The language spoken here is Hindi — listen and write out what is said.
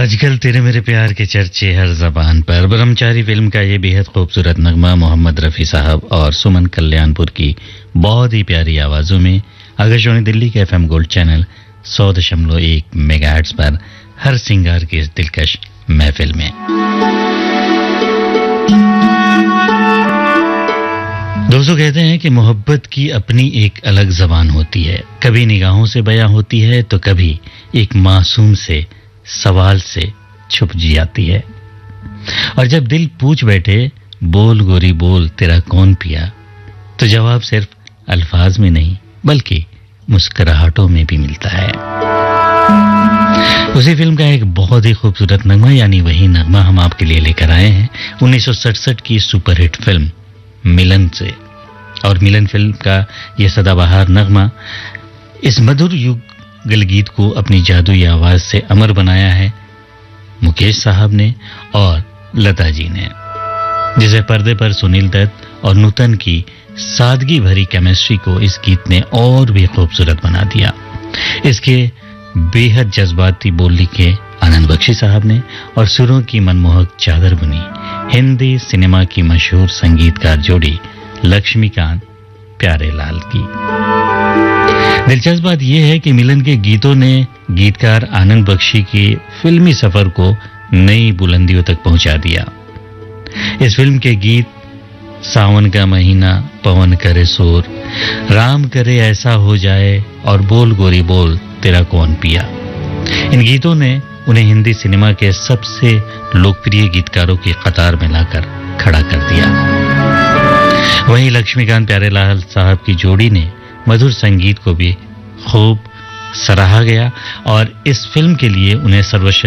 आजकल तेरे मेरे प्यार के चर्चे हर जबान पर। ब्रह्मचारी फिल्म का ये बेहद खूबसूरत नगमा मोहम्मद रफ़ी साहब और सुमन कल्याणपुर की बहुत ही प्यारी आवाजों में आकाशवाणी दिल्ली के FM गोल्ड चैनल 100.1 मेगाहर्ट्ज पर हर सिंगार की इस दिलकश महफिल में। दोस्तों, कहते हैं कि मोहब्बत की अपनी एक अलग जबान होती है। कभी निगाहों से बयां होती है तो कभी एक मासूम से सवाल से छुप जाती है। और जब दिल पूछ बैठे बोल गोरी बोल तेरा कौन पिया, तो जवाब सिर्फ अल्फाज में नहीं बल्कि मुस्कुराहटों में भी मिलता है। उसी फिल्म का एक बहुत ही खूबसूरत नगमा, यानी वही नगमा हम आपके लिए लेकर आए हैं 1967 की सुपरहिट फिल्म मिलन से। और मिलन फिल्म का यह सदाबहार नगमा, इस मधुर युगल गीत को अपनी जादुई आवाज से अमर बनाया है मुकेश साहब ने और लता जी ने, जिसे पर्दे पर सुनील दत्त और नूतन की सादगी भरी केमिस्ट्री को इस गीत ने और भी खूबसूरत बना दिया। इसके बेहद जज्बाती बोल लिखे आनंद बख्शी साहब ने और सुरों की मनमोहक चादर बुनी हिंदी सिनेमा की मशहूर संगीतकार जोड़ी लक्ष्मीकांत प्यारेलाल की। दिलचस्प बात यह है कि मिलन के गीतों ने गीतकार आनंद बख्शी के फिल्मी सफर को नई बुलंदियों तक पहुंचा दिया। इस फिल्म के गीत सावन का महीना, पवन करे शोर, राम करे ऐसा हो जाए और बोल गोरी बोल तेरा कौन पिया, इन गीतों ने उन्हें हिंदी सिनेमा के सबसे लोकप्रिय गीतकारों की कतार में लाकर खड़ा कर दिया। वहीं लक्ष्मीकांत प्यारेलाल साहब की जोड़ी ने मधुर संगीत को भी खूब सराहा गया और इस फिल्म के लिए उन्हें सर्वश्रेष्ठ